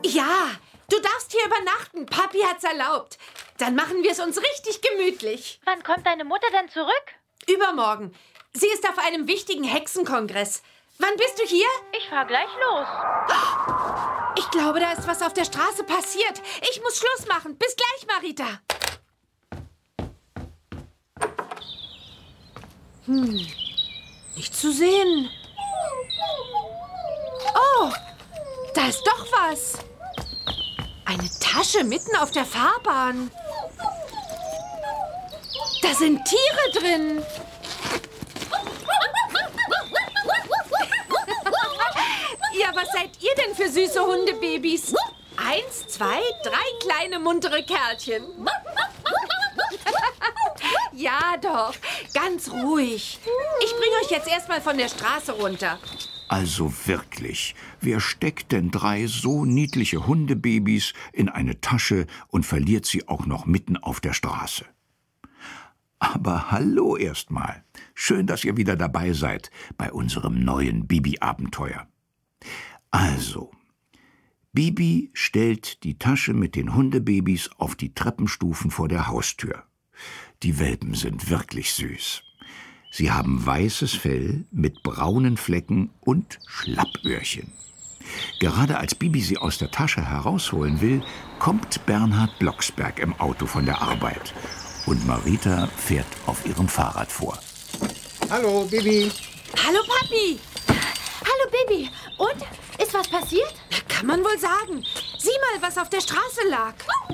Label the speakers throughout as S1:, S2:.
S1: Ja, du darfst hier übernachten. Papi hat's erlaubt. Dann machen wir es uns richtig gemütlich.
S2: Wann kommt deine Mutter denn zurück?
S1: Übermorgen. Sie ist auf einem wichtigen Hexenkongress. Wann bist du hier?
S2: Ich fahr gleich los.
S1: Ich glaube, da ist was auf der Straße passiert. Ich muss Schluss machen. Bis gleich, Marita. Nicht zu sehen. Oh, da ist doch was. Eine Tasche mitten auf der Fahrbahn. Da sind Tiere drin. Ja, was seid ihr denn für süße Hundebabys? 1, 2, 3 kleine, muntere Kerlchen. Ja doch, ganz ruhig. Ich bringe euch jetzt erstmal von der Straße runter.
S3: Also wirklich, wer steckt denn 3 so niedliche Hundebabys in eine Tasche und verliert sie auch noch mitten auf der Straße? Aber hallo erstmal. Schön, dass ihr wieder dabei seid bei unserem neuen Bibi-Abenteuer. Also, Bibi stellt die Tasche mit den Hundebabys auf die Treppenstufen vor der Haustür. Die Welpen sind wirklich süß. Sie haben weißes Fell mit braunen Flecken und Schlappöhrchen. Gerade als Bibi sie aus der Tasche herausholen will, kommt Bernhard Blocksberg im Auto von der Arbeit. Und Marita fährt auf ihrem Fahrrad vor.
S4: Hallo, Bibi.
S1: Hallo, Papi.
S2: Hallo, Baby. Und? Ist was passiert?
S1: Kann man wohl sagen. Sieh mal, was auf der Straße lag.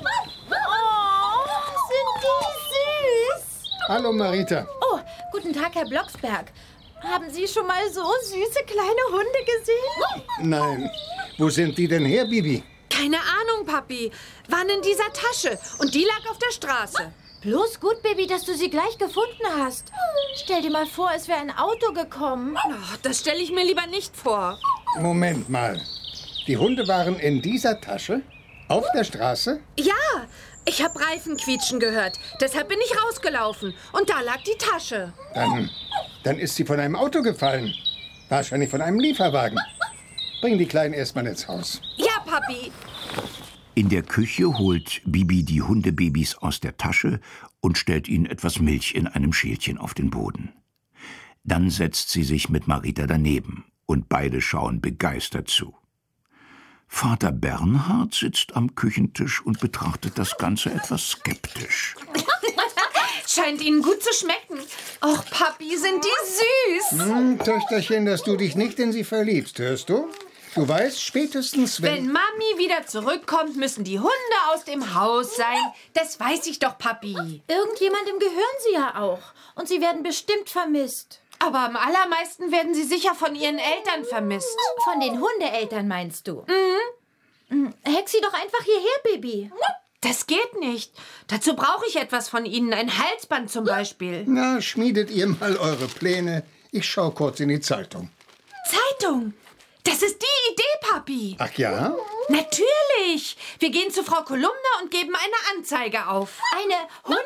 S2: Oh, sind die süß.
S4: Hallo, Marita.
S2: Oh, guten Tag, Herr Blocksberg. Haben Sie schon mal so süße kleine Hunde gesehen?
S4: Nein. Wo sind die denn her, Bibi?
S1: Keine Ahnung, Papi. Waren in dieser Tasche und die lag auf der Straße.
S2: Bloß gut, Baby, dass du sie gleich gefunden hast. Stell dir mal vor, es wäre ein Auto gekommen.
S1: Oh, das stelle ich mir lieber nicht vor.
S4: Moment mal. Die Hunde waren in dieser Tasche? Auf der Straße?
S1: Ja, ich habe Reifen quietschen gehört. Deshalb bin ich rausgelaufen. Und da lag die Tasche.
S4: Dann ist sie von einem Auto gefallen. Wahrscheinlich von einem Lieferwagen. Bring die Kleinen erstmal ins Haus.
S1: Ja, Papi.
S3: In der Küche holt Bibi die Hundebabys aus der Tasche und stellt ihnen etwas Milch in einem Schälchen auf den Boden. Dann setzt sie sich mit Marita daneben und beide schauen begeistert zu. Vater Bernhard sitzt am Küchentisch und betrachtet das Ganze etwas skeptisch.
S1: Scheint Ihnen gut zu schmecken. Och, Papi, sind die süß.
S4: Töchterchen, dass du dich nicht in sie verliebst, hörst du? Du weißt, spätestens
S1: Wenn Mami wieder zurückkommt, müssen die Hunde aus dem Haus sein. Das weiß ich doch, Papi.
S2: Irgendjemandem gehören sie ja auch. Und sie werden bestimmt vermisst.
S1: Aber am allermeisten werden sie sicher von ihren Eltern vermisst.
S2: Von den Hundeeltern meinst du? Mhm. Hex sie doch einfach hierher, Baby.
S1: Das geht nicht. Dazu brauche ich etwas von Ihnen. Ein Halsband zum Beispiel.
S4: Na, schmiedet ihr mal eure Pläne. Ich schau kurz in die Zeitung.
S1: Zeitung? Das ist die Idee, Papi.
S4: Ach ja?
S1: Natürlich. Wir gehen zu Frau Kolumna und geben eine Anzeige auf.
S2: Eine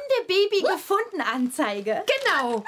S2: Hundebaby-gefunden-Anzeige.
S1: Genau.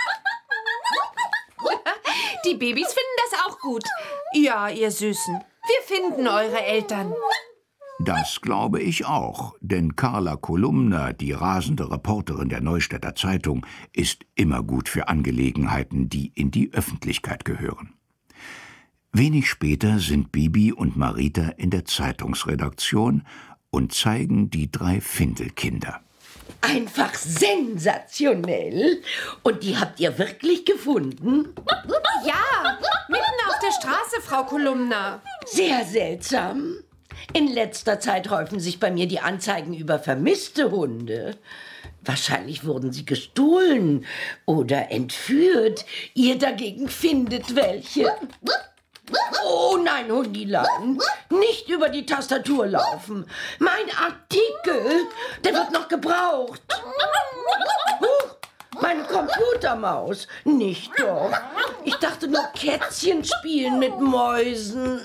S1: Die Babys finden das auch gut. Ja, ihr Süßen. Wir finden eure Eltern.
S3: Das glaube ich auch, denn Carla Kolumna, die rasende Reporterin der Neustädter Zeitung, ist immer gut für Angelegenheiten, die in die Öffentlichkeit gehören. Wenig später sind Bibi und Marita in der Zeitungsredaktion und zeigen die 3 Findelkinder.
S5: Einfach sensationell. Und die habt ihr wirklich gefunden?
S1: Ja, mitten auf der Straße, Frau Kolumna.
S5: Sehr seltsam. In letzter Zeit häufen sich bei mir die Anzeigen über vermisste Hunde. Wahrscheinlich wurden sie gestohlen oder entführt. Ihr dagegen findet welche. Oh nein, Hundilein, nicht über die Tastatur laufen. Mein Artikel, der wird noch gebraucht. Meine Computermaus, nicht doch. Ich dachte nur Kätzchen spielen mit Mäusen.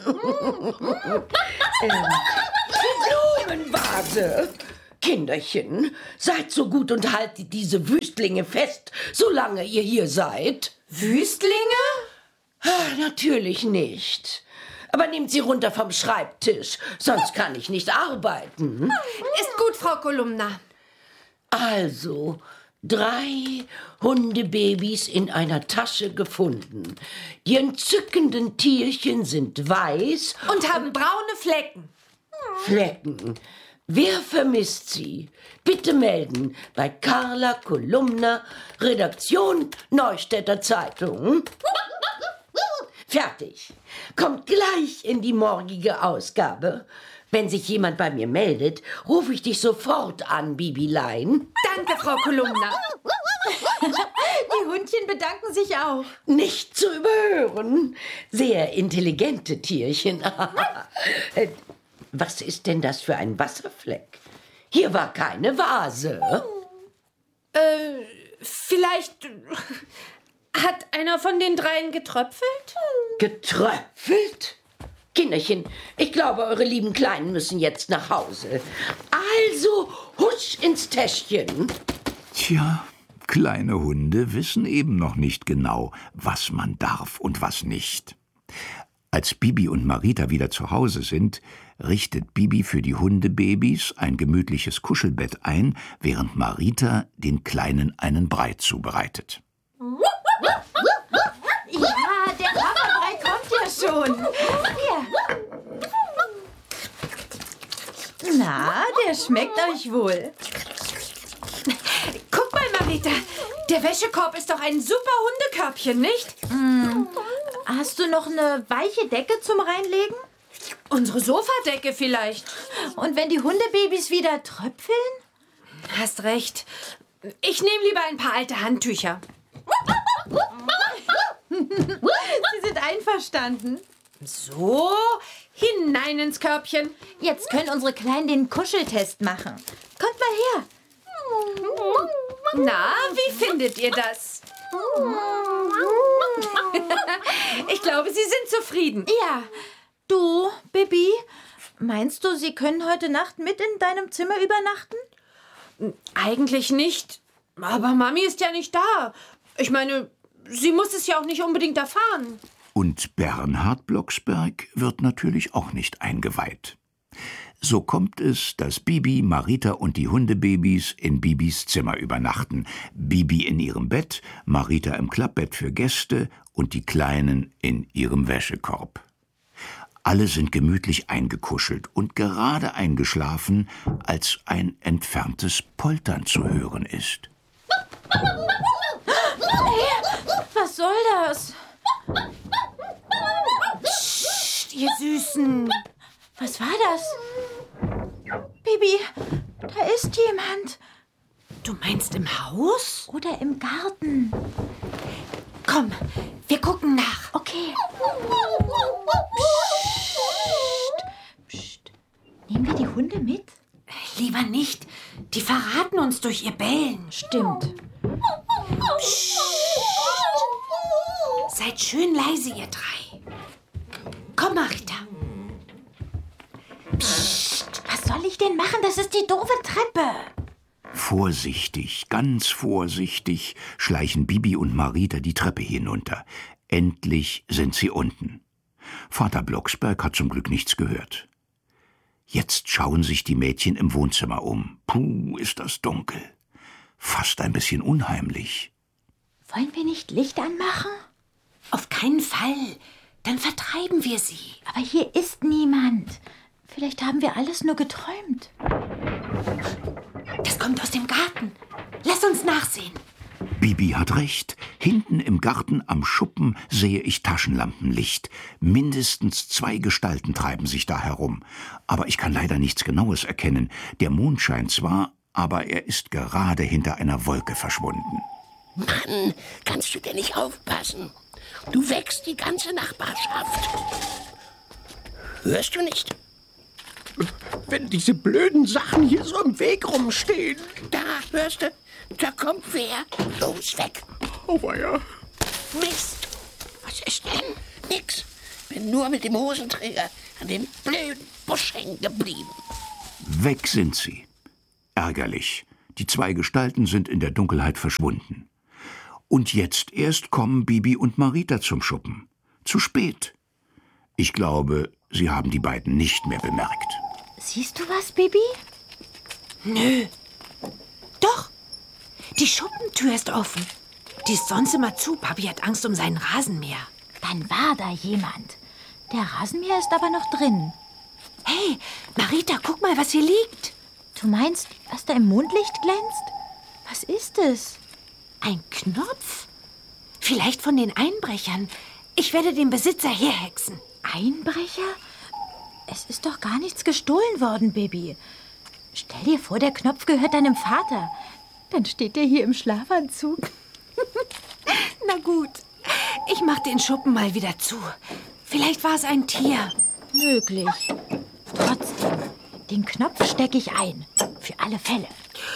S5: Die Blumenvase. Kinderchen, seid so gut und haltet diese Wüstlinge fest, solange ihr hier seid.
S1: Wüstlinge?
S5: Natürlich nicht. Aber nehmt sie runter vom Schreibtisch, sonst kann ich nicht arbeiten.
S1: Ist gut, Frau Kolumna.
S5: Also, 3 Hundebabys in einer Tasche gefunden. Die entzückenden Tierchen sind weiß.
S1: Und haben braune Flecken.
S5: Flecken. Wer vermisst sie? Bitte melden bei Carla Kolumna, Redaktion Neustädter Zeitung. Fertig. Kommt gleich in die morgige Ausgabe. Wenn sich jemand bei mir meldet, rufe ich dich sofort an, Bibilein.
S1: Danke, Frau Kolumna.
S2: Die Hundchen bedanken sich auch.
S5: Nicht zu überhören. Sehr intelligente Tierchen. Was ist denn das für ein Wasserfleck? Hier war keine Vase.
S1: Vielleicht hat einer von den dreien getröpfelt?
S5: Getröpfelt? Kinderchen, ich glaube, eure lieben Kleinen müssen jetzt nach Hause. Also, husch ins Täschchen.
S3: Tja, kleine Hunde wissen eben noch nicht genau, was man darf und was nicht. Als Bibi und Marita wieder zu Hause sind, richtet Bibi für die Hundebabys ein gemütliches Kuschelbett ein, während Marita den Kleinen einen Brei zubereitet.
S2: Ja, der Haferbrei kommt ja schon. Hier. Na, der schmeckt euch wohl.
S1: Guck mal, Marita. Der Wäschekorb ist doch ein super Hundekörbchen, nicht?
S2: Hast du noch eine weiche Decke zum Reinlegen?
S1: Unsere Sofadecke vielleicht.
S2: Und wenn die Hundebabys wieder tröpfeln?
S1: Hast recht. Ich nehme lieber ein paar alte Handtücher.
S2: Sie sind einverstanden.
S1: So, hinein ins Körbchen.
S2: Jetzt können unsere Kleinen den Kuscheltest machen. Kommt mal her.
S1: Na, wie findet ihr das? Ich glaube, Sie sind zufrieden.
S2: Ja. Du, Bibi, meinst du, Sie können heute Nacht mit in deinem Zimmer übernachten?
S1: Eigentlich nicht. Aber Mami ist ja nicht da. Ich meine, sie muss es ja auch nicht unbedingt erfahren.
S3: Und Bernhard Blocksberg wird natürlich auch nicht eingeweiht. So kommt es, dass Bibi, Marita und die Hundebabys in Bibis Zimmer übernachten. Bibi in ihrem Bett, Marita im Klappbett für Gäste und die Kleinen in ihrem Wäschekorb. Alle sind gemütlich eingekuschelt und gerade eingeschlafen, als ein entferntes Poltern zu hören ist.
S2: Was soll das?
S1: Psst, ihr Süßen.
S2: Was war das? Bibi, da ist jemand.
S1: Du meinst im Haus?
S2: Oder im Garten.
S1: Komm, wir gucken nach.
S2: Okay. Psst. Nehmen wir die Hunde mit?
S1: Lieber nicht. Die verraten uns durch ihr Bellen.
S2: Stimmt.
S1: Psst. Seid schön leise, ihr drei. Komm, Marita.
S2: Psst. Was soll ich denn machen? Das ist die doofe Treppe.
S3: Vorsichtig, ganz vorsichtig schleichen Bibi und Marita die Treppe hinunter. Endlich sind sie unten. Vater Blocksberg hat zum Glück nichts gehört. Jetzt schauen sich die Mädchen im Wohnzimmer um. Puh, ist das dunkel. Fast ein bisschen unheimlich.
S2: Wollen wir nicht Licht anmachen?
S1: Auf keinen Fall. Dann vertreiben wir sie.
S2: Aber hier ist niemand. Vielleicht haben wir alles nur geträumt.
S1: Das kommt aus dem Garten. Lass uns nachsehen.
S3: Bibi hat recht. Hinten im Garten am Schuppen sehe ich Taschenlampenlicht. Mindestens 2 Gestalten treiben sich da herum. Aber ich kann leider nichts Genaues erkennen. Der Mond scheint zwar, aber er ist gerade hinter einer Wolke verschwunden.
S6: Mann, kannst du denn nicht aufpassen? Du wächst die ganze Nachbarschaft. Hörst du nicht?
S7: Wenn diese blöden Sachen hier so im Weg rumstehen.
S6: Da, hörst du? Da kommt wer. Los, weg.
S7: Auweia.
S6: Mist. Was ist denn? Nix. Bin nur mit dem Hosenträger an dem blöden Busch hängen geblieben.
S3: Weg sind sie. Ärgerlich. Die 2 Gestalten sind in der Dunkelheit verschwunden. Und jetzt erst kommen Bibi und Marita zum Schuppen. Zu spät. Ich glaube, sie haben die beiden nicht mehr bemerkt.
S2: Siehst du was, Bibi?
S1: Nö. Doch. Die Schuppentür ist offen. Die ist sonst immer zu. Papi hat Angst um seinen Rasenmäher.
S2: Dann war da jemand. Der Rasenmäher ist aber noch drin.
S1: Hey, Marita, guck mal, was hier liegt.
S2: Du meinst, was da im Mondlicht glänzt? Was ist es?
S1: Ein Knopf? Vielleicht von den Einbrechern. Ich werde den Besitzer herhexen.
S2: Einbrecher? Es ist doch gar nichts gestohlen worden, Bibi. Stell dir vor, der Knopf gehört deinem Vater. Dann steht er hier im Schlafanzug.
S1: Na gut, ich mach den Schuppen mal wieder zu. Vielleicht war es ein Tier.
S2: Möglich. Trotzdem, den Knopf stecke ich ein. Für alle Fälle.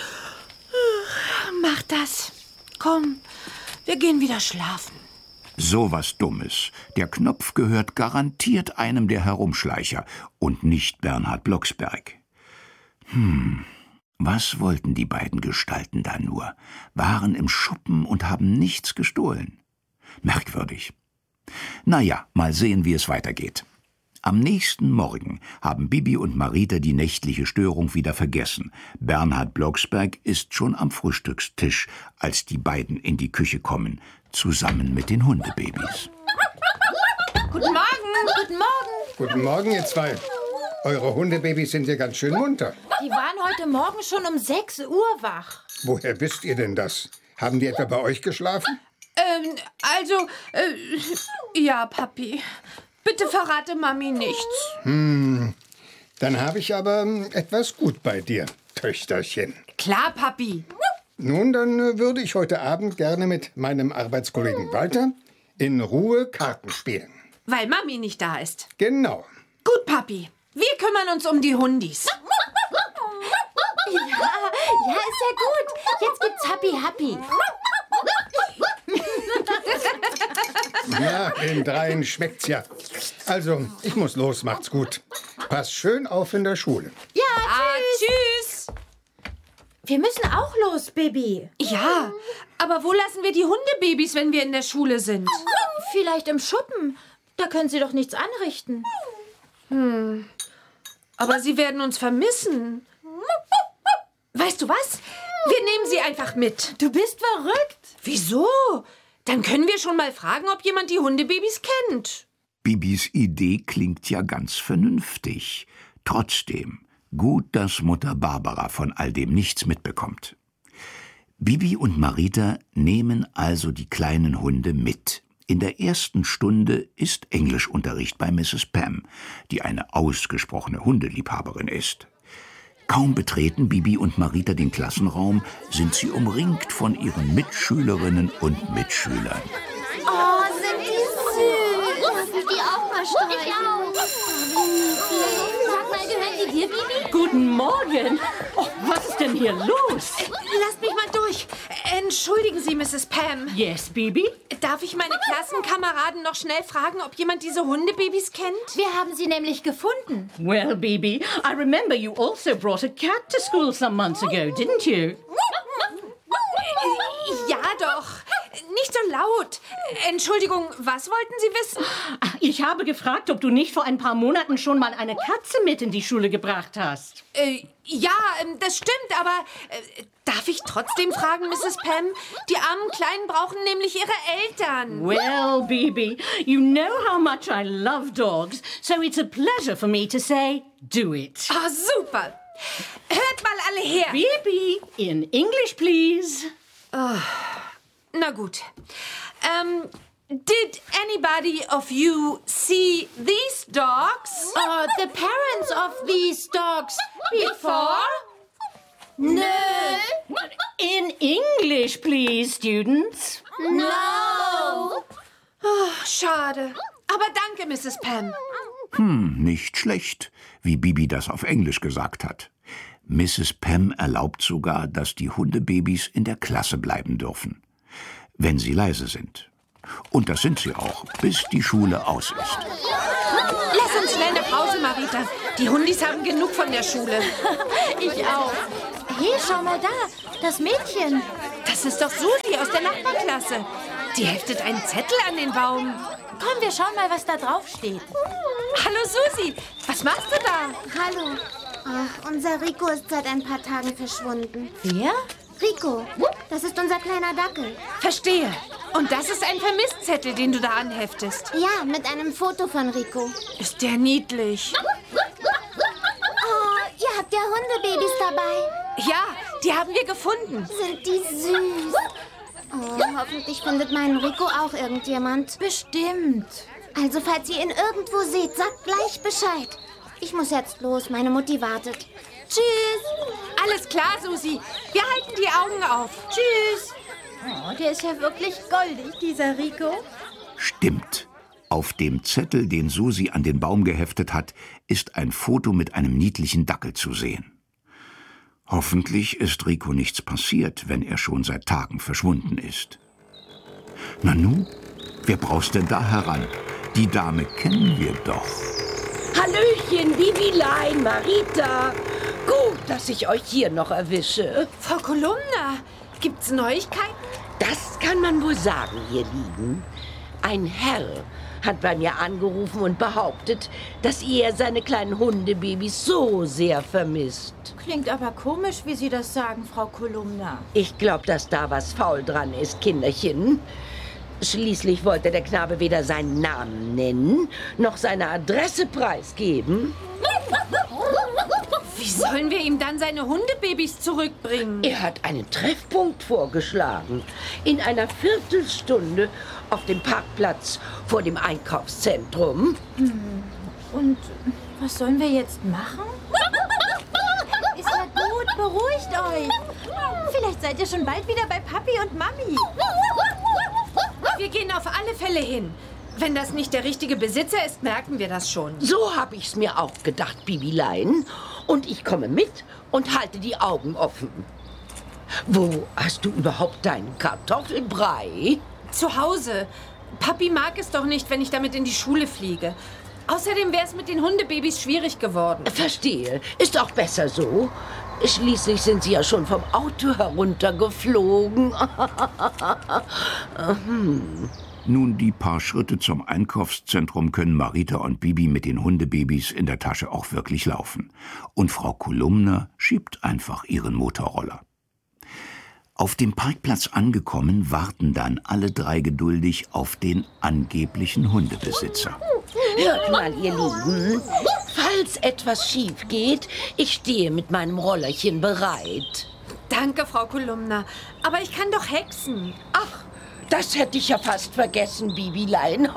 S1: Mach das. Komm, wir gehen wieder schlafen.
S3: So was Dummes. Der Knopf gehört garantiert einem der Herumschleicher und nicht Bernhard Blocksberg. Was wollten die beiden Gestalten da nur? Waren im Schuppen und haben nichts gestohlen. Merkwürdig. Naja, mal sehen, wie es weitergeht. Am nächsten Morgen haben Bibi und Marita die nächtliche Störung wieder vergessen. Bernhard Blocksberg ist schon am Frühstückstisch, als die beiden in die Küche kommen, zusammen mit den Hundebabys.
S1: Guten Morgen.
S2: Guten Morgen.
S4: Guten Morgen, ihr zwei. Eure Hundebabys sind ja ganz schön munter.
S2: Die waren heute Morgen schon um 6 Uhr wach.
S4: Woher wisst ihr denn das? Haben die etwa bei euch geschlafen?
S1: Ja, Papi. Bitte verrate Mami nichts.
S4: Dann habe ich aber etwas gut bei dir, Töchterchen.
S1: Klar, Papi.
S4: Nun, dann würde ich heute Abend gerne mit meinem Arbeitskollegen Walter in Ruhe Karten spielen.
S1: Weil Mami nicht da ist.
S4: Genau.
S1: Gut, Papi. Wir kümmern uns um die Hundis.
S2: Ja, ist ja gut. Jetzt gibt's Happy Happy.
S4: Na, den dreien schmeckt's ja. Also, ich muss los, macht's gut. Passt schön auf in der Schule.
S2: Ja,
S1: Tschüss.
S2: wir müssen auch los, Bibi.
S1: Ja, aber wo lassen wir die Hundebabys, wenn wir in der Schule sind?
S2: Vielleicht im Schuppen. Da können sie doch nichts anrichten.
S1: Aber sie werden uns vermissen. Weißt du was? Wir nehmen sie einfach mit.
S2: Du bist verrückt.
S1: Wieso? Dann können wir schon mal fragen, ob jemand die Hundebabys kennt.
S3: Bibis Idee klingt ja ganz vernünftig. Trotzdem, gut, dass Mutter Barbara von all dem nichts mitbekommt. Bibi und Marita nehmen also die kleinen Hunde mit. In der ersten Stunde ist Englischunterricht bei Mrs. Pam, die eine ausgesprochene Hundeliebhaberin ist. Kaum betreten Bibi und Marita den Klassenraum, sind sie umringt von ihren Mitschülerinnen und Mitschülern.
S8: Oh, sind die süß. Lass mich die auch mal streicheln. Sag mal, gehört die dir, Bibi?
S5: Guten Morgen. Oh, was ist denn hier los?
S1: Lasst mich mal durch. Entschuldigen Sie, Mrs. Pam.
S5: Yes, Bibi?
S1: Darf ich meine Klassenkameraden noch schnell fragen, ob jemand diese Hundebabys kennt?
S2: Wir haben sie nämlich gefunden.
S9: Well, Bibi, I remember you also brought a cat to school some months ago, didn't you?
S1: Ja, doch. Nicht so laut. Entschuldigung, was wollten Sie wissen?
S9: Ich habe gefragt, ob du nicht vor ein paar Monaten schon mal eine Katze mit in die Schule gebracht hast.
S1: Ja, das stimmt, aber darf ich trotzdem fragen, Mrs. Pam? Die armen Kleinen brauchen nämlich ihre Eltern.
S9: Well, Bibi, you know how much I love dogs, so it's a pleasure for me to say, do it.
S1: Oh, super. Hört mal alle her.
S9: Bibi, in English, please.
S1: Na gut. Did anybody of you see these dogs?
S2: The parents of these dogs before?
S8: Nö.
S9: In English, please, students.
S8: No.
S1: Schade. Aber danke, Mrs. Pam.
S3: Nicht schlecht, wie Bibi das auf Englisch gesagt hat. Mrs. Pam erlaubt sogar, dass die Hundebabys in der Klasse bleiben dürfen, wenn sie leise sind. Und das sind sie auch, bis die Schule aus ist.
S1: Lass uns schnell eine Pause, Marita. Die Hundis haben genug von der Schule.
S2: Ich auch. Hey, schau mal da. Das Mädchen.
S1: Das ist doch Susi aus der Nachbarklasse. Die heftet einen Zettel an den Baum.
S2: Komm, wir schauen mal, was da drauf steht.
S1: Hallo Susi, was machst du da?
S8: Hallo. Ach, unser Rico ist seit ein paar Tagen verschwunden.
S2: Wer?
S8: Rico, das ist unser kleiner Dackel.
S1: Verstehe. Und das ist ein Vermisstzettel, den du da anheftest.
S8: Ja, mit einem Foto von Rico.
S1: Ist der niedlich.
S8: Oh, ihr habt ja Hundebabys dabei.
S1: Ja, die haben wir gefunden.
S8: Sind die süß. Oh, hoffentlich findet meinen Rico auch irgendjemand.
S2: Bestimmt.
S8: Also, falls ihr ihn irgendwo seht, sagt gleich Bescheid. Ich muss jetzt los, meine Mutti wartet. Tschüss.
S1: Alles klar, Susi. Wir halten die Augen auf. Tschüss.
S2: Oh, der ist ja wirklich goldig, dieser Rico.
S3: Stimmt. Auf dem Zettel, den Susi an den Baum geheftet hat, ist ein Foto mit einem niedlichen Dackel zu sehen. Hoffentlich ist Rico nichts passiert, wenn er schon seit Tagen verschwunden ist. Nanu, wer braust denn da heran? Die Dame kennen wir doch.
S5: Hallöchen, Bibilein, Marita. Gut, dass ich euch hier noch erwische.
S1: Frau Kolumna, gibt's Neuigkeiten?
S5: Das kann man wohl sagen, ihr Lieben. Ein Herr hat bei mir angerufen und behauptet, dass er seine kleinen Hundebabys so sehr vermisst.
S2: Klingt aber komisch, wie Sie das sagen, Frau Kolumna.
S5: Ich glaube, dass da was faul dran ist, Kinderchen. Schließlich wollte der Knabe weder seinen Namen nennen, noch seine Adresse preisgeben.
S1: Wie sollen wir ihm dann seine Hundebabys zurückbringen?
S5: Er hat einen Treffpunkt vorgeschlagen. In einer Viertelstunde auf dem Parkplatz vor dem Einkaufszentrum.
S2: Und was sollen wir jetzt machen? Ist ja gut, beruhigt euch. Vielleicht seid ihr schon bald wieder bei Papi und Mami.
S1: Wir gehen auf alle Fälle hin. Wenn das nicht der richtige Besitzer ist, merken wir das schon.
S5: So habe ich's mir auch gedacht, Bibilein. Und ich komme mit und halte die Augen offen. Wo hast du überhaupt deinen Kartoffelbrei?
S1: Zu Hause. Papi mag es doch nicht, wenn ich damit in die Schule fliege. Außerdem wäre es mit den Hundebabys schwierig geworden.
S5: Verstehe. Ist auch besser so. Schließlich sind sie ja schon vom Auto heruntergeflogen.
S3: Nun, die paar Schritte zum Einkaufszentrum können Marita und Bibi mit den Hundebabys in der Tasche auch wirklich laufen. Und Frau Kolumna schiebt einfach ihren Motorroller. Auf dem Parkplatz angekommen, warten dann alle drei geduldig auf den angeblichen Hundebesitzer.
S5: Hört mal, ihr Lieben. Falls etwas schief geht, ich stehe mit meinem Rollerchen bereit.
S1: Danke, Frau Kolumna. Aber ich kann doch hexen.
S5: Ach, das hätte ich ja fast vergessen, Bibilein.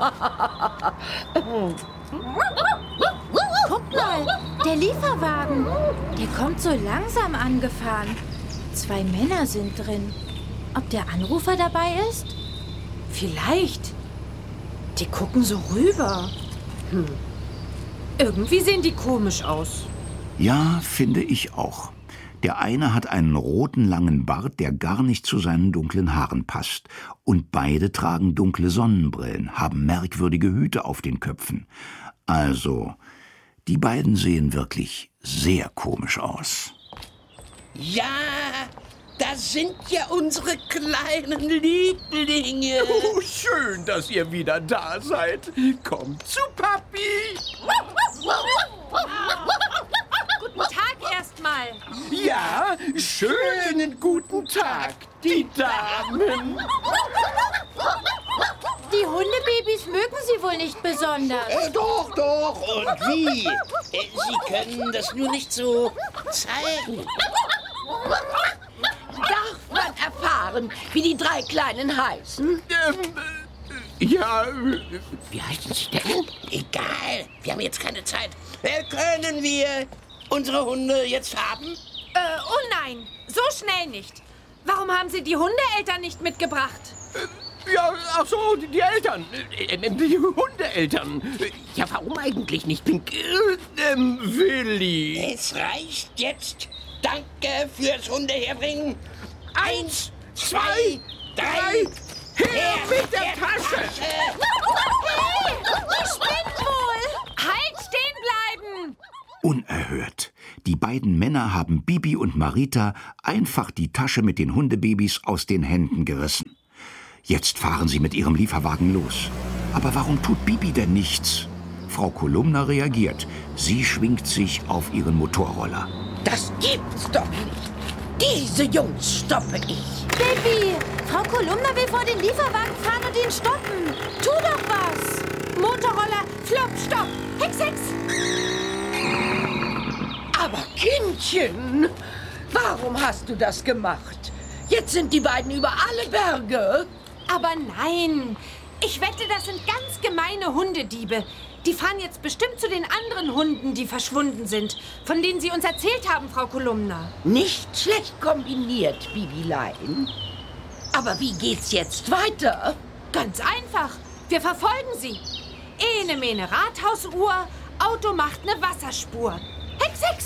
S2: Guck mal, der Lieferwagen. Der kommt so langsam angefahren. 2 Männer sind drin. Ob der Anrufer dabei ist?
S1: Vielleicht. Die gucken so rüber. Irgendwie sehen die komisch aus.
S3: Ja, finde ich auch. Der eine hat einen roten langen Bart, der gar nicht zu seinen dunklen Haaren passt. Und beide tragen dunkle Sonnenbrillen, haben merkwürdige Hüte auf den Köpfen. Also, die beiden sehen wirklich sehr komisch aus.
S6: Ja, das sind ja unsere kleinen Lieblinge.
S7: Oh, schön, dass ihr wieder da seid. Kommt zu Papi.
S1: Guten Tag erstmal.
S7: Ja, schönen guten Tag, die Damen.
S2: Die Hundebabys mögen Sie wohl nicht besonders.
S6: Doch. Und wie? Sie können das nur nicht so zeigen.
S5: Darf man erfahren, wie die 3 Kleinen heißen?
S7: Ja,
S6: Wie heißen Sie denn? Egal, wir haben jetzt keine Zeit. Können wir unsere Hunde jetzt haben?
S1: Oh nein, so schnell nicht. Warum haben Sie die Hundeeltern nicht mitgebracht?
S7: ja, ach so, die Eltern. Die Hundeeltern. Ja, warum eigentlich nicht, Pink? Willi.
S6: Es reicht jetzt. Danke fürs Hundeherbringen. 1, 2, 3.
S7: Her mit der Tasche!
S1: Die spinnt wohl. Halt stehen bleiben.
S3: Unerhört. Die beiden Männer haben Bibi und Marita einfach die Tasche mit den Hundebabys aus den Händen gerissen. Jetzt fahren sie mit ihrem Lieferwagen los. Aber warum tut Bibi denn nichts? Frau Kolumna reagiert. Sie schwingt sich auf ihren Motorroller.
S5: Das gibt's doch nicht. Diese Jungs stoppe ich.
S2: Bibi, Frau Kolumna will vor den Lieferwagen fahren und ihn stoppen. Tu doch was.
S1: Motorroller, Flop, stopp. Hex, Hex.
S5: Aber Kindchen, warum hast du das gemacht? Jetzt sind die beiden über alle Berge.
S1: Aber nein, ich wette, das sind ganz gemeine Hundediebe. Die fahren jetzt bestimmt zu den anderen Hunden, die verschwunden sind, von denen Sie uns erzählt haben, Frau Kolumna.
S5: Nicht schlecht kombiniert, Bibilein. Aber wie geht's jetzt weiter?
S1: Ganz einfach, wir verfolgen sie. Ene mene Rathausuhr, Auto macht eine Wasserspur. Hex, Hex.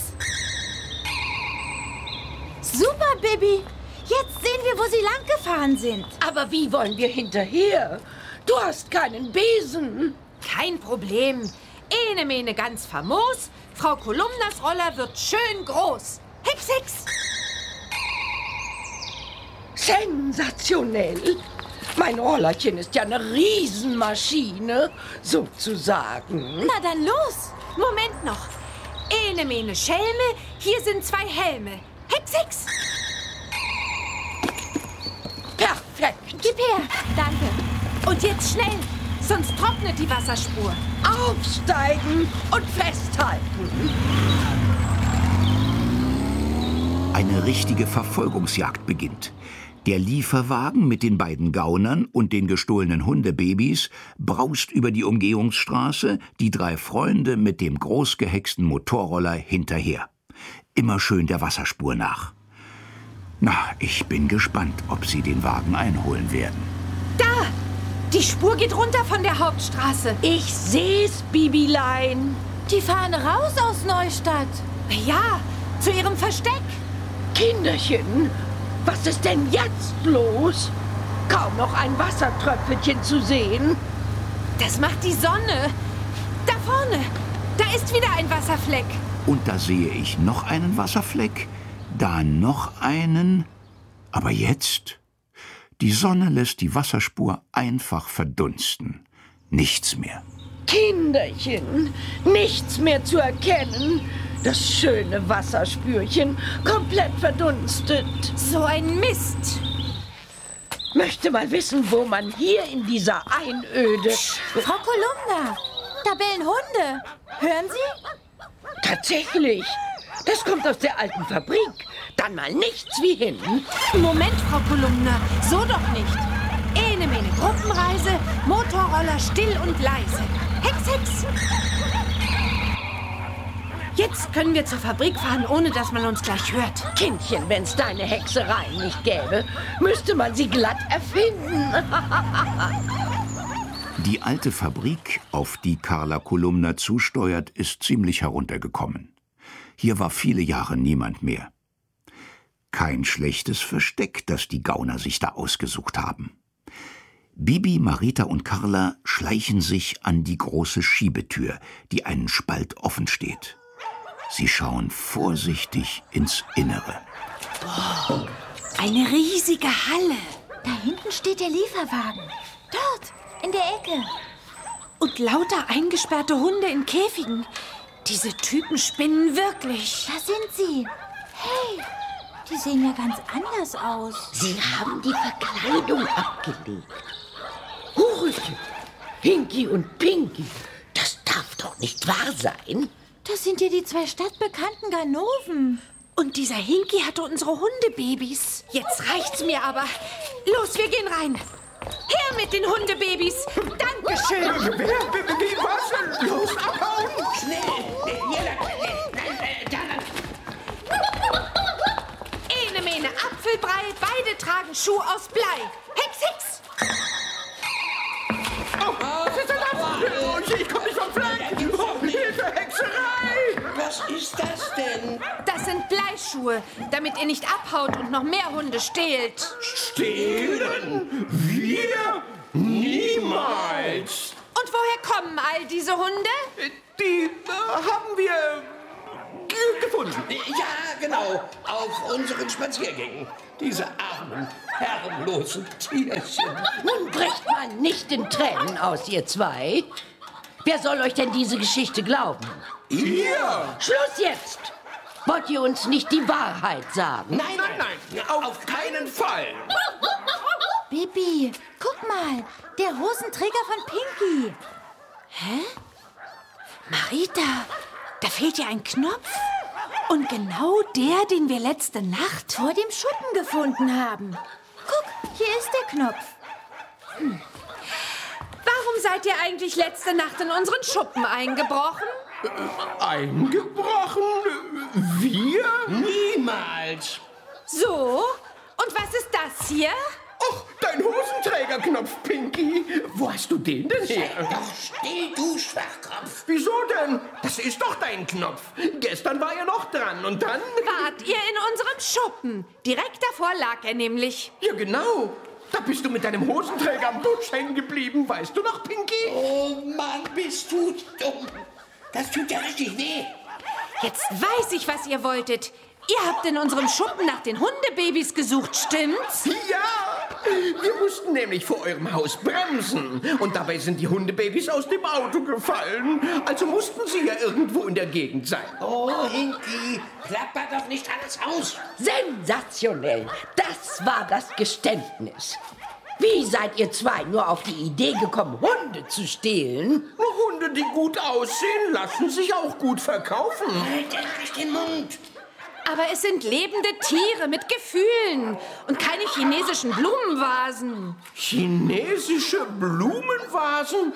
S2: Super, Bibi. Jetzt sehen wir, wo sie lang gefahren sind.
S5: Aber wie wollen wir hinterher? Du hast keinen Besen.
S1: Kein Problem. Ene mene ganz famos. Frau Kolumnas Roller wird schön groß. Hex, Hex.
S5: Sensationell. Mein Rollerchen ist ja eine Riesenmaschine, sozusagen.
S2: Na dann los.
S1: Moment noch. Ene mene Schelme, hier sind 2 Helme. Hex, Hex.
S5: Perfekt.
S2: Gib her. Danke.
S1: Und jetzt schnell, sonst trocknet die Wasserspur.
S5: Aufsteigen und festhalten.
S3: Eine richtige Verfolgungsjagd beginnt. Der Lieferwagen mit den beiden Gaunern und den gestohlenen Hundebabys braust über die Umgehungsstraße, die 3 Freunde mit dem großgehexten Motorroller hinterher. Immer schön der Wasserspur nach. Na, ich bin gespannt, ob sie den Wagen einholen werden.
S1: Da! Die Spur geht runter von der Hauptstraße.
S5: Ich seh's, Bibilein.
S2: Die fahren raus aus Neustadt.
S1: Ja, zu ihrem Versteck.
S5: Kinderchen, was ist denn jetzt los? Kaum noch ein Wassertröpfelchen zu sehen.
S1: Das macht die Sonne. Da vorne, da ist wieder ein Wasserfleck.
S3: Und da sehe ich noch einen Wasserfleck, da noch einen. Aber jetzt? Die Sonne lässt die Wasserspur einfach verdunsten. Nichts mehr.
S5: Kinderchen, nichts mehr zu erkennen. Das schöne Wasserspürchen komplett verdunstet.
S1: So ein Mist.
S5: Möchte mal wissen, wo man hier in dieser Einöde...
S2: Frau Kolumna, da bellen Hunde. Hören Sie?
S5: Tatsächlich. Das kommt aus der alten Fabrik. Dann mal nichts wie hin.
S1: Moment, Frau Kolumna, so doch nicht. Ene mene Gruppenreise, Motorroller still und leise. Hex, Hex. Jetzt können wir zur Fabrik fahren, ohne dass man uns gleich hört.
S5: Kindchen, wenn's deine Hexereien nicht gäbe, müsste man sie glatt erfinden.
S3: Die alte Fabrik, auf die Carla Kolumna zusteuert, ist ziemlich heruntergekommen. Hier war viele Jahre niemand mehr. Kein schlechtes Versteck, das die Gauner sich da ausgesucht haben. Bibi, Marita und Carla schleichen sich an die große Schiebetür, die einen Spalt offen steht. Sie schauen vorsichtig ins Innere.
S1: Oh, eine riesige Halle.
S2: Da hinten steht der Lieferwagen. Dort, in der Ecke.
S1: Und lauter eingesperrte Hunde in Käfigen. Diese Typen spinnen wirklich.
S2: Da sind sie. Hey, die sehen ja ganz anders aus.
S5: Sie haben die Verkleidung abgelegt. Hurchen, Hinky und Pinky, das darf doch nicht wahr sein.
S2: Das sind ja die 2 stadtbekannten Ganoven.
S1: Und dieser Hinky hatte unsere Hundebabys. Jetzt reicht's mir aber. Los, wir gehen rein. Her mit den Hundebabys. Dankeschön.
S7: Wie was denn? Los, abhauen!
S1: Ene mene Apfelbrei, beide tragen Schuh aus Blei. Hex, Hex.
S7: Ich komm nicht vom Fleck! Hilfe, Hexerei!
S6: Was ist das denn?
S1: Das sind Bleischuhe, damit ihr nicht abhaut und noch mehr Hunde stehlt.
S7: Stehlen? Wir? Niemals!
S1: Und woher kommen all diese Hunde?
S7: Die haben wir gefunden.
S6: Ja, genau. Auf unseren Spaziergängen. Diese armen, herrenlosen Tierchen.
S5: Nun brecht mal nicht in Tränen aus, ihr 2. Wer soll euch denn diese Geschichte glauben?
S7: Ihr?
S5: Schluss jetzt! Wollt ihr uns nicht die Wahrheit sagen?
S7: Nein, auf keinen Fall.
S2: Bibi, guck mal, der Hosenträger von Pinky. Hä? Marita, da fehlt ja ein Knopf. Und genau der, den wir letzte Nacht vor dem Schuppen gefunden haben. Guck, hier ist der Knopf.
S1: Warum seid ihr eigentlich letzte Nacht in unseren Schuppen eingebrochen?
S7: Eingebrochen? Wir?
S6: Niemals.
S1: So? Und was ist das hier?
S7: Ach, dein Hosenträgerknopf, Pinky. Wo hast du den denn her?
S6: Doch still, du Schwachkopf.
S7: Wieso denn? Das ist doch dein Knopf. Gestern war er noch dran und dann...
S1: Wart ihr in unserem Schuppen? Direkt davor lag er nämlich.
S7: Ja, genau. Da bist du mit deinem Hosenträger am Busch hängen geblieben. Weißt du noch, Pinky?
S6: Oh Mann, bist du dumm. Das tut ja richtig weh.
S1: Jetzt weiß ich, was ihr wolltet. Ihr habt in unserem Schuppen nach den Hundebabys gesucht, stimmt's?
S7: Ja, wir mussten nämlich vor eurem Haus bremsen. Und dabei sind die Hundebabys aus dem Auto gefallen. Also mussten sie ja irgendwo in der Gegend sein.
S6: Oh, Hinky, klappert doch nicht alles aus.
S5: Sensationell! Das war das Geständnis. Wie seid ihr zwei nur auf die Idee gekommen, Hunde zu stehlen?
S7: Hunde, die gut aussehen, lassen sich auch gut verkaufen.
S6: Halt endlich den Mund.
S1: Aber es sind lebende Tiere mit Gefühlen und keine chinesischen Blumenvasen.
S7: Chinesische Blumenvasen?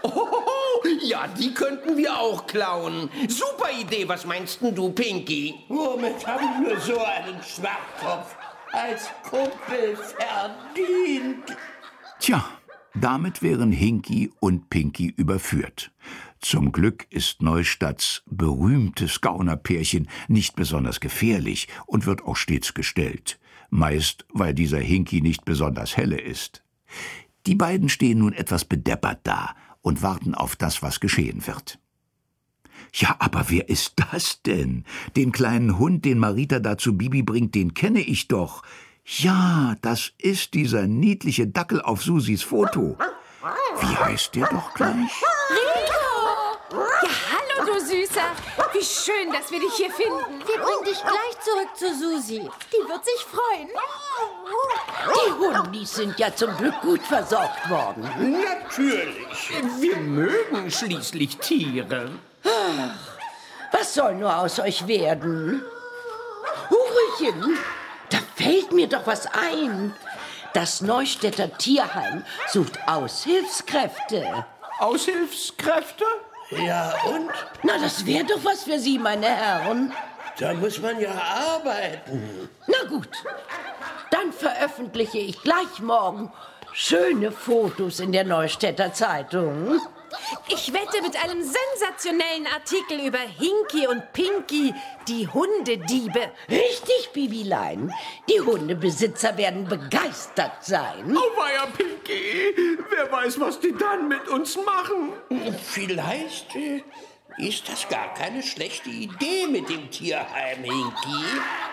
S7: Oh, ja, die könnten wir auch klauen. Super Idee, was meinst denn du, Pinky?
S6: Womit habe ich nur so einen Schwachkopf als Kumpel verdient?
S3: Tja, damit wären Hinky und Pinky überführt. Zum Glück ist Neustadts berühmtes Gaunerpärchen nicht besonders gefährlich und wird auch stets gestellt. Meist, weil dieser Hinky nicht besonders helle ist. Die beiden stehen nun etwas bedeppert da und warten auf das, was geschehen wird. Ja, aber wer ist das denn? Den kleinen Hund, den Marita da zu Bibi bringt, den kenne ich doch. Ja, das ist dieser niedliche Dackel auf Susis Foto. Wie heißt der doch gleich?
S1: Ja, hallo, du Süßer. Wie schön, dass wir dich hier finden.
S2: Wir bringen dich gleich zurück zu Susi. Die wird sich freuen.
S5: Die Hundis sind ja zum Glück gut versorgt worden.
S6: Natürlich.
S7: Wir mögen schließlich Tiere.
S5: Was soll nur aus euch werden? Hurrchen, da fällt mir doch was ein. Das Neustädter Tierheim sucht Aushilfskräfte.
S7: Aushilfskräfte?
S6: Ja, und?
S5: Na, das wäre doch was für Sie, meine Herren.
S6: Da muss man ja arbeiten.
S5: Na gut, dann veröffentliche ich gleich morgen schöne Fotos in der Neustädter Zeitung.
S1: Ich wette mit einem sensationellen Artikel über Hinky und Pinky, die Hundediebe.
S5: Richtig, Bibilein. Die Hundebesitzer werden begeistert sein.
S7: Auweia, Pinky. Wer weiß, was die dann mit uns machen.
S6: Vielleicht ist das gar keine schlechte Idee mit dem Tierheim, Hinky.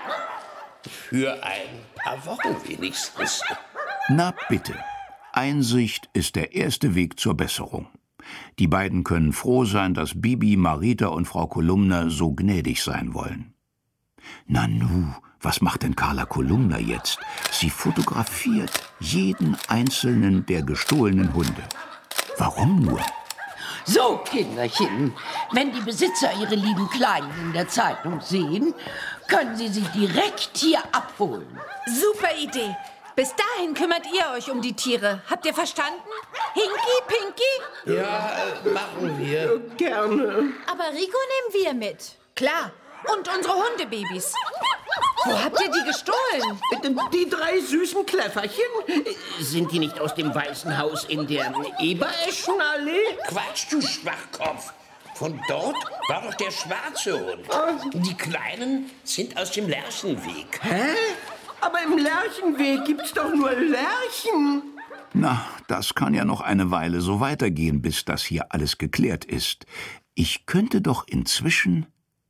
S6: Für ein paar Wochen wenigstens.
S3: Na bitte. Einsicht ist der erste Weg zur Besserung. Die beiden können froh sein, dass Bibi, Marita und Frau Kolumna so gnädig sein wollen. Nanu, was macht denn Carla Kolumna jetzt? Sie fotografiert jeden einzelnen der gestohlenen Hunde. Warum nur?
S5: So, Kinderchen, wenn die Besitzer ihre lieben Kleinen in der Zeitung sehen, können sie sie direkt hier abholen.
S1: Super Idee. Bis dahin kümmert ihr euch um die Tiere. Habt ihr verstanden? Hinky, Pinky?
S6: Ja, machen wir.
S7: Gerne.
S2: Aber Rico nehmen wir mit.
S1: Klar. Und unsere Hundebabys. Wo habt ihr die gestohlen?
S7: Die 3 süßen Kläfferchen, sind die nicht aus dem Weißen Haus in der Ebereschenallee?
S6: Quatsch, du Schwachkopf. Von dort war doch der schwarze Hund. Die Kleinen sind aus dem Lerchenweg.
S7: Hä? Aber im Lerchenweg gibt's doch nur Lerchen.
S3: Na, das kann ja noch eine Weile so weitergehen, bis das hier alles geklärt ist. Ich könnte doch inzwischen...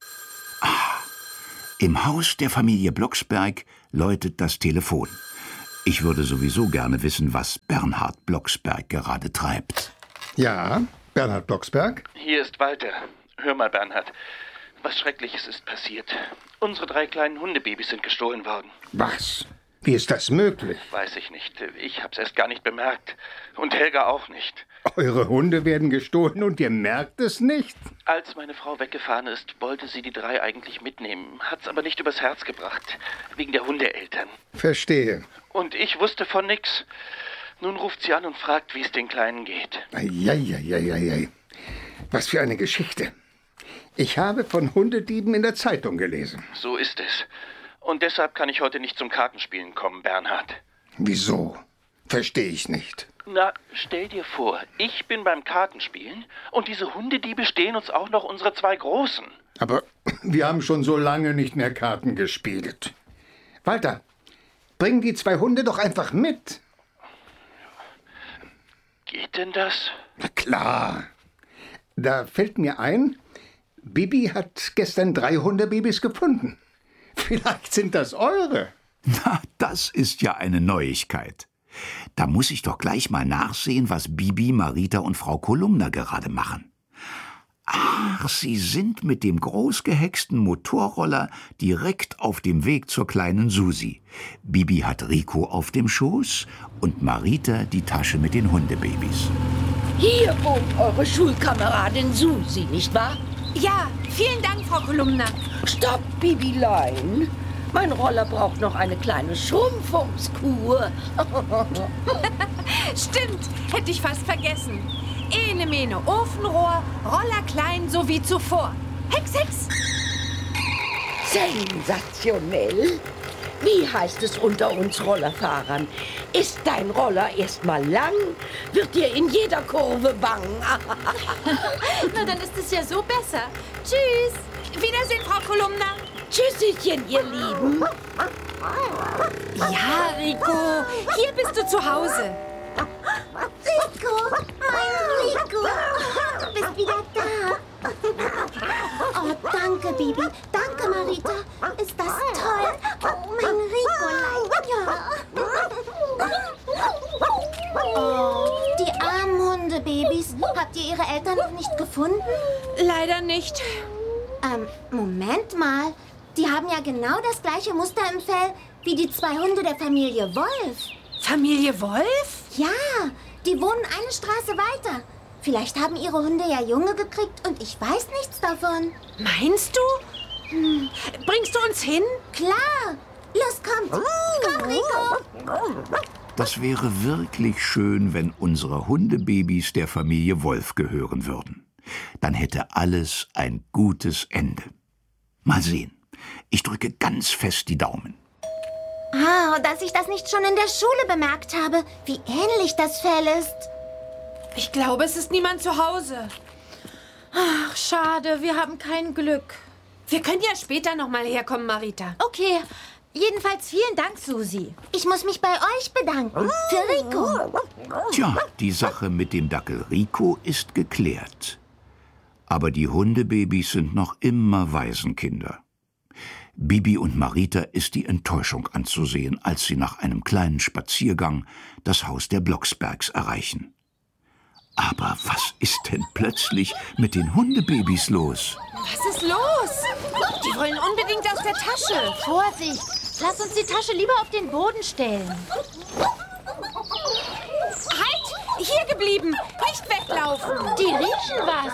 S3: Im Haus der Familie Blocksberg läutet das Telefon. Ich würde sowieso gerne wissen, was Bernhard Blocksberg gerade treibt.
S4: Ja, Bernhard Blocksberg?
S10: Hier ist Walter. Hör mal, Bernhard. Was Schreckliches ist passiert. Unsere 3 kleinen Hundebabys sind gestohlen worden.
S4: Was? Wie ist das möglich?
S10: Weiß ich nicht. Ich hab's erst gar nicht bemerkt. Und Helga auch nicht.
S4: Eure Hunde werden gestohlen und ihr merkt es nicht?
S10: Als meine Frau weggefahren ist, wollte sie die 3 eigentlich mitnehmen. Hat's aber nicht übers Herz gebracht. Wegen der Hundeeltern.
S4: Verstehe.
S10: Und ich wusste von nix. Nun ruft sie an und fragt, wie es den Kleinen geht.
S4: Eieieiei. Was für eine Geschichte. Ich habe von Hundedieben in der Zeitung gelesen.
S10: So ist es. Und deshalb kann ich heute nicht zum Kartenspielen kommen, Bernhard.
S4: Wieso? Verstehe ich nicht.
S10: Na, stell dir vor, ich bin beim Kartenspielen und diese Hundediebe stehlen uns auch noch unsere 2 Großen.
S4: Aber wir haben schon so lange nicht mehr Karten gespielt. Walter, bring die 2 Hunde doch einfach mit.
S10: Geht denn das?
S4: Na klar. Da fällt mir ein, Bibi hat gestern 3 Hundebabys gefunden. Vielleicht sind das eure.
S3: Na, das ist ja eine Neuigkeit. Da muss ich doch gleich mal nachsehen, was Bibi, Marita und Frau Kolumna gerade machen. Ach, sie sind mit dem großgehexten Motorroller direkt auf dem Weg zur kleinen Susi. Bibi hat Rico auf dem Schoß und Marita die Tasche mit den Hundebabys.
S5: Hier wohnt eure Schulkameradin Susi, nicht wahr?
S1: Ja, vielen Dank, Frau Kolumna.
S5: Stopp, Bibilein. Mein Roller braucht noch eine kleine Schrumpfungskur.
S1: Stimmt, hätte ich fast vergessen. Ene Mene Ofenrohr, Roller klein, so wie zuvor. Hex, Hex!
S5: Sensationell. Wie heißt es unter uns Rollerfahrern? Ist dein Roller erst mal lang, wird dir in jeder Kurve bang.
S2: Na, dann ist es ja so besser. Tschüss.
S1: Wiedersehen, Frau Kolumna.
S5: Tschüsschen, ihr Lieben.
S1: Ja, Rico, hier bist du zu Hause.
S8: Rico, mein Rico. Du bist wieder da. Oh, danke, Bibi. Danke, Marita. Ist das toll? Oh, mein Ricolein. Ja. Oh, die armen Hundebabys. Habt ihr ihre Eltern noch nicht gefunden?
S1: Leider nicht.
S8: Moment mal. Die haben ja genau das gleiche Muster im Fell wie die 2 Hunde der Familie Wolf.
S1: Familie Wolf?
S8: Ja, die wohnen eine Straße weiter. Vielleicht haben ihre Hunde ja Junge gekriegt und ich weiß nichts davon.
S1: Meinst du? Bringst du uns hin?
S8: Klar. Los, kommt. Komm, Rico.
S3: Das wäre wirklich schön, wenn unsere Hundebabys der Familie Wolf gehören würden. Dann hätte alles ein gutes Ende. Mal sehen. Ich drücke ganz fest die Daumen.
S8: Ah, dass ich das nicht schon in der Schule bemerkt habe, wie ähnlich das Fell ist.
S1: Ich glaube, es ist niemand zu Hause.
S2: Ach, schade, wir haben kein Glück.
S1: Wir können ja später noch mal herkommen, Marita.
S2: Okay, jedenfalls vielen Dank, Susi.
S8: Ich muss mich bei euch bedanken. Für Rico.
S3: Tja, die Sache mit dem Dackel Rico ist geklärt. Aber die Hundebabys sind noch immer Waisenkinder. Bibi und Marita ist die Enttäuschung anzusehen, als sie nach einem kleinen Spaziergang das Haus der Blocksbergs erreichen. Aber was ist denn plötzlich mit den Hundebabys los?
S1: Was ist los? Die wollen unbedingt aus der Tasche.
S2: Vorsicht, lass uns die Tasche lieber auf den Boden stellen.
S1: Halt! Hier geblieben! Nicht weglaufen!
S2: Die riechen was.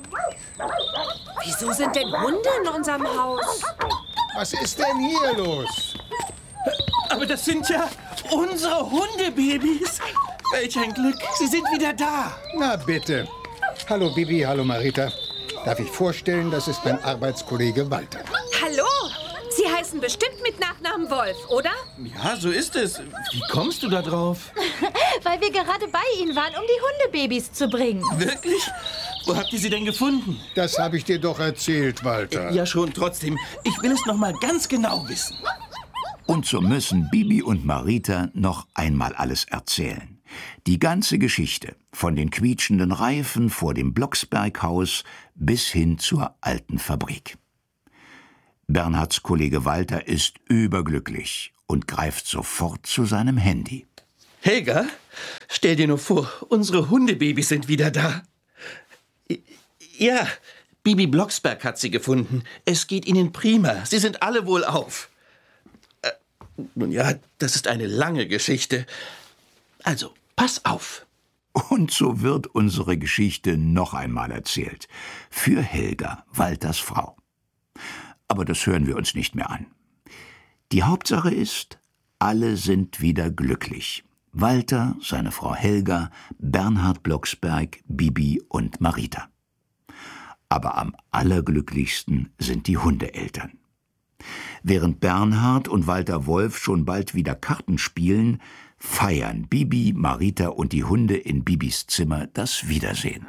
S1: Wieso sind denn Hunde in unserem Haus?
S4: Was ist denn hier los?
S7: Aber das sind ja unsere Hundebabys. Welch ein Glück, sie sind wieder da.
S4: Na bitte. Hallo Bibi, hallo Marita. Darf ich vorstellen, das ist mein Arbeitskollege Walter.
S1: Hallo! Sie heißen bestimmt mit Nachnamen Wolf, oder?
S7: Ja, so ist es. Wie kommst du da drauf?
S2: Weil wir gerade bei Ihnen waren, um die Hundebabys zu bringen.
S7: Wirklich? Wo habt ihr sie denn gefunden?
S4: Das habe ich dir doch erzählt, Walter.
S7: Ja schon, trotzdem. Ich will es noch mal ganz genau wissen.
S3: Und so müssen Bibi und Marita noch einmal alles erzählen. Die ganze Geschichte, von den quietschenden Reifen vor dem Blocksberghaus bis hin zur alten Fabrik. Bernhards Kollege Walter ist überglücklich und greift sofort zu seinem Handy.
S7: Helga, stell dir nur vor, unsere Hundebabys sind wieder da.
S10: Ja, Bibi Blocksberg hat sie gefunden. Es geht Ihnen prima. Sie sind alle wohlauf. Nun ja, das ist eine lange Geschichte. Also, pass auf.
S3: Und so wird unsere Geschichte noch einmal erzählt. Für Helga, Walters Frau. Aber das hören wir uns nicht mehr an. Die Hauptsache ist, alle sind wieder glücklich. Walter, seine Frau Helga, Bernhard Blocksberg, Bibi und Marita. Aber am allerglücklichsten sind die Hundeeltern. Während Bernhard und Walter Wolf schon bald wieder Karten spielen, feiern Bibi, Marita und die Hunde in Bibis Zimmer das Wiedersehen.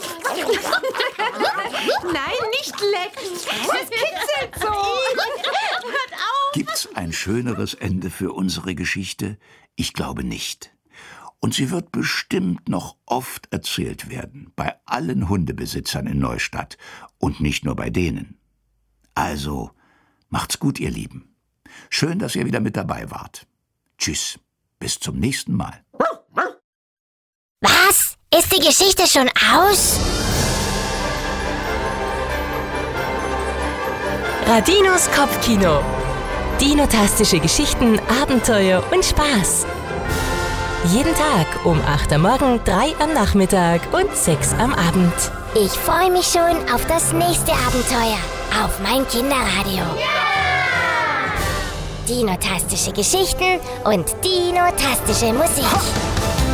S1: Nein, nicht lecken. Es kitzelt so. Hört auf.
S3: Gibt's ein schöneres Ende für unsere Geschichte? Ich glaube nicht. Und sie wird bestimmt noch oft erzählt werden, bei allen Hundebesitzern in Neustadt und nicht nur bei denen. Also, macht's gut, ihr Lieben. Schön, dass ihr wieder mit dabei wart. Tschüss, bis zum nächsten Mal.
S8: Was? Ist die Geschichte schon aus?
S11: Radinos Kopfkino. Dinotastische Geschichten, Abenteuer und Spaß. Jeden Tag um 8 am Morgen, 3 am Nachmittag und 6 am Abend.
S8: Ich freue mich schon auf das nächste Abenteuer auf mein Kinderradio. Dinotastische Geschichten und dinotastische Musik.